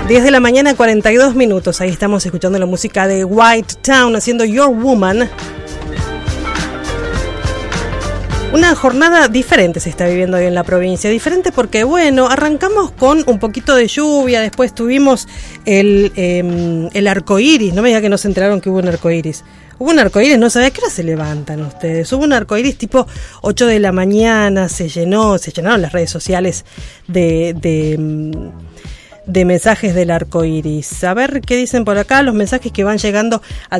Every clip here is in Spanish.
10 de la mañana, 42 minutos. Ahí estamos escuchando la música de White Town haciendo Your Woman. Una jornada diferente se está viviendo hoy en la provincia. Diferente porque, bueno, arrancamos con un poquito de lluvia, después tuvimos el arcoíris. No me digan que no se enteraron que hubo un arcoíris. Hubo un arcoíris, no sabía a qué hora se levantan ustedes. Hubo un arcoíris tipo 8 de la mañana, se llenaron las redes sociales de mensajes del arcoíris. A ver qué dicen por acá, los mensajes que van llegando al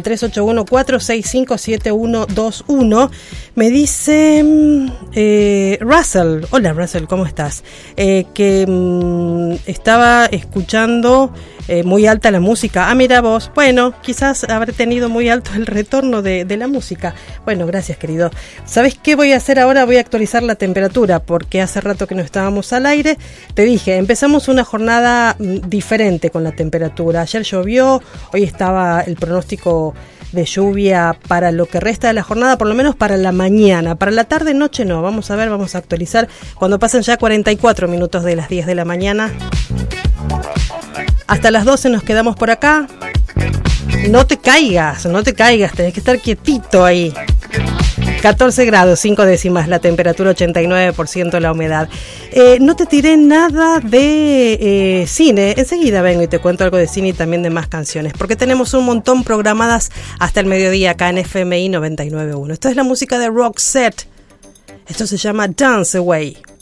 381-465-7121. Me dice Russell, hola Russell, ¿cómo estás? Que estaba escuchando muy alta la música. Ah, mira vos, bueno, quizás habré tenido muy alto el retorno de la música. Bueno, gracias querido. ¿Sabés qué voy a hacer ahora? Voy a actualizar la temperatura porque hace rato que no estábamos al aire. Te dije, empezamos una jornada diferente con la temperatura. Ayer llovió, hoy estaba el pronóstico de lluvia para lo que resta de la jornada, por lo menos para la mañana. Para la tarde, noche no. Vamos a ver, vamos a actualizar cuando pasen ya 44 minutos de las 10 de la mañana. Hasta las 12 nos quedamos por acá. No te caigas, tenés que estar quietito ahí. 14 grados, 5 décimas la temperatura, 89% la humedad. No te tiré nada de cine. Enseguida vengo y te cuento algo de cine y también de más canciones, porque tenemos un montón programadas hasta el mediodía acá en FMI 99.1. Esto es la música de Roxette. Esto se llama Dance Away.